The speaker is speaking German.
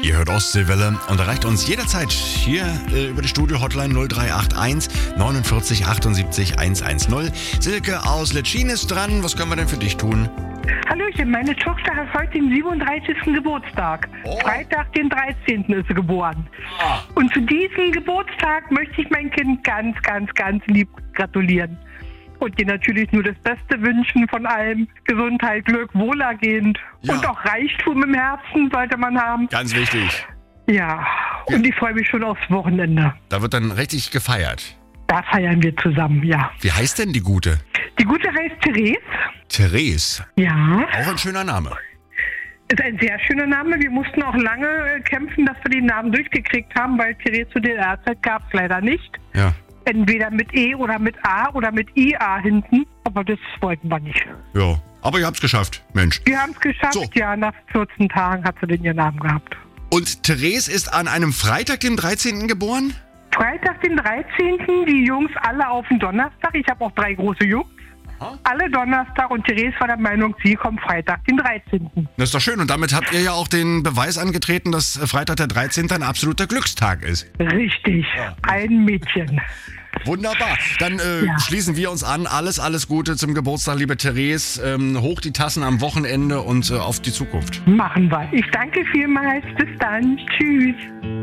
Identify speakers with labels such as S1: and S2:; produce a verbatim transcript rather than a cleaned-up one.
S1: Ihr hört Ostseewelle und erreicht uns jederzeit hier äh, über die Studio-Hotline null drei acht eins neunundvierzig achtundsiebzig hundertzehn. Silke aus Letschin ist dran. Was können wir denn für dich tun?
S2: Hallöchen, meine Tochter hat heute den siebenunddreißigsten Geburtstag.
S1: Oh.
S2: Freitag, den dreizehnten ist sie geboren.
S1: Ah.
S2: Und zu diesem Geburtstag möchte ich mein Kind ganz, ganz, ganz lieb gratulieren. Und ihr natürlich nur das Beste wünschen von allem. Gesundheit, Glück, Wohlergehen.
S1: Ja.
S2: Und auch Reichtum im Herzen sollte man haben.
S1: Ganz wichtig.
S2: Ja, und ich freue mich schon aufs Wochenende.
S1: Da wird dann richtig gefeiert.
S2: Da feiern wir zusammen, ja.
S1: Wie heißt denn die Gute?
S2: Die Gute heißt Therese.
S1: Therese.
S2: Ja.
S1: Auch ein schöner Name.
S2: Ist ein sehr schöner Name. Wir mussten auch lange äh, kämpfen, dass wir den Namen durchgekriegt haben, weil Therese zu D D R-Zeit gab es leider nicht.
S1: Ja.
S2: Entweder mit E oder mit A oder mit I A hinten. Aber das wollten wir nicht.
S1: Ja. Aber ihr habt's geschafft, Mensch.
S2: Wir haben es geschafft,
S1: So.
S2: ja. Nach vierzehn Tagen hat sie den ihren Namen gehabt.
S1: Und Therese ist an einem Freitag, dem dreizehnten geboren?
S2: Freitag, den dreizehnten Die Jungs alle auf den Donnerstag. Ich habe auch drei große Jungs.
S1: Aha.
S2: Alle Donnerstag. Und Therese war der Meinung, sie kommt Freitag, den dreizehnten
S1: Das ist doch schön. Und damit habt ihr ja auch den Beweis angetreten, dass Freitag der dreizehnte ein absoluter Glückstag ist.
S2: Richtig.
S1: Ja.
S2: Ein Mädchen.
S1: Wunderbar. Dann äh,
S2: Ja.
S1: schließen wir uns an. Alles, alles Gute zum Geburtstag, liebe Therese. Ähm, hoch die Tassen am Wochenende und äh, auf die Zukunft.
S2: Machen wir. Ich danke vielmals. Bis dann. Tschüss.